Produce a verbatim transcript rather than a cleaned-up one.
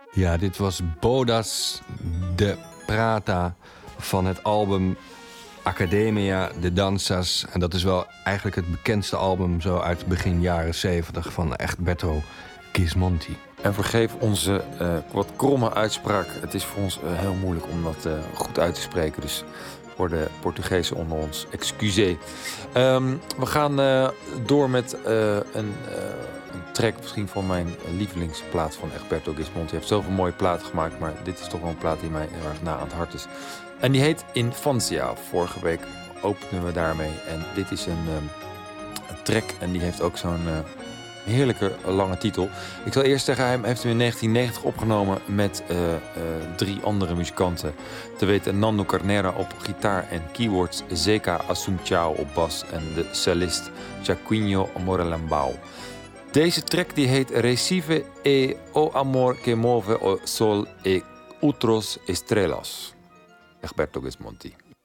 Ja, dit was Bodas de Prata van het album Academia de Danzas. En dat is wel eigenlijk het bekendste album zo uit begin jaren zeventig van Egberto Gismonti. En vergeef onze uh, wat kromme uitspraak. Het is voor ons uh, heel moeilijk om dat uh, goed uit te spreken. Dus voor de Portugezen onder ons, excusez. Um, we gaan uh, door met uh, een, uh, een track misschien van mijn lievelingsplaat van Egberto Gismonti. Hij heeft zoveel mooie platen gemaakt, maar dit is toch wel een plaat die mij heel erg na aan het hart is. En die heet Infancia. Vorige week openen we daarmee. En dit is een, um, een track en die heeft ook zo'n... Uh, heerlijke lange titel. Ik zal eerst zeggen, hij heeft hem in negentien negentig opgenomen met uh, uh, drie andere muzikanten. Te weten Nando Carnera op gitaar en keyboards, Zeka Assumpção op bas en de cellist Jaquinho Morelambao. Deze track die heet Recife e o amor que move o sol e outros estrelas. Egberto Gismonti.